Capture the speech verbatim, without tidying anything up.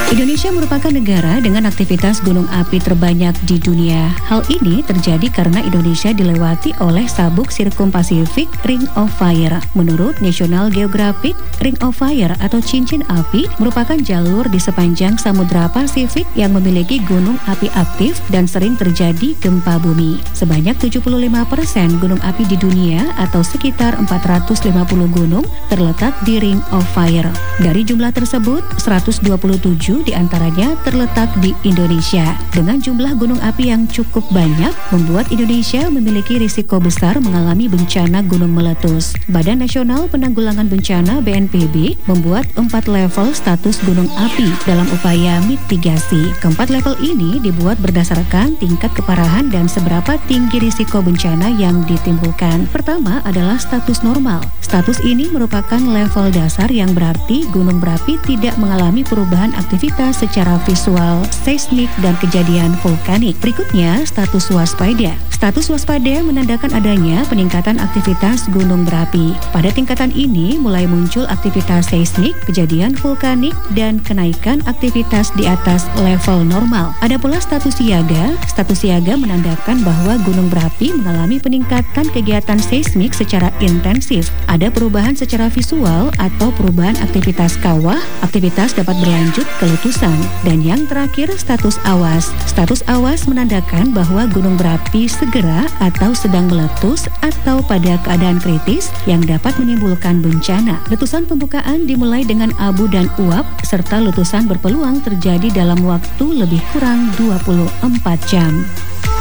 Indonesia merupakan negara dengan aktivitas gunung api terbanyak di dunia. Hal ini terjadi karena Indonesia dilewati oleh sabuk Sirkum Pasifik Ring of Fire. Menurut National Geographic, Ring of Fire atau cincin api merupakan jalur di sepanjang Samudra Pasifik yang memiliki gunung api aktif dan sering terjadi gempa bumi. Sebanyak tujuh puluh lima persen gunung api di dunia atau sekitar empat ratus lima puluh gunung terletak di Ring of Fire. Dari jumlah tersebut, seratus dua puluh tujuh di antaranya terletak di Indonesia. Dengan jumlah gunung api yang cukup banyak, membuat Indonesia memiliki risiko besar mengalami bencana gunung meletus. Badan Nasional Penanggulangan Bencana B N P B membuat empat level status gunung api dalam upaya mitigasi. Keempat level ini dibuat berdasarkan tingkat keparahan dan seberapa tinggi risiko bencana yang ditimbulkan. Pertama adalah status normal. Status ini merupakan level dasar yang berarti gunung berapi tidak mengalami perubahan aktivitas secara visual, seismik, dan kejadian vulkanik. Berikutnya, status waspada. Status waspada menandakan adanya peningkatan aktivitas gunung berapi. Pada tingkatan ini mulai muncul aktivitas seismik, kejadian vulkanik, dan kenaikan aktivitas di atas level normal. Ada pula status siaga. Status siaga menandakan bahwa gunung berapi mengalami peningkatan kegiatan seismik secara intensif. Ada perubahan secara visual atau perubahan aktivitas kawah. Aktivitas dapat berlanjut ke letusan. Dan yang terakhir, status awas. Status awas menandakan bahwa gunung berapi segera atau sedang meletus atau pada keadaan kritis yang dapat menimbulkan bencana. Letusan pembukaan dimulai dengan abu dan uap, serta letusan berpeluang terjadi dalam waktu lebih kurang dua puluh empat jam.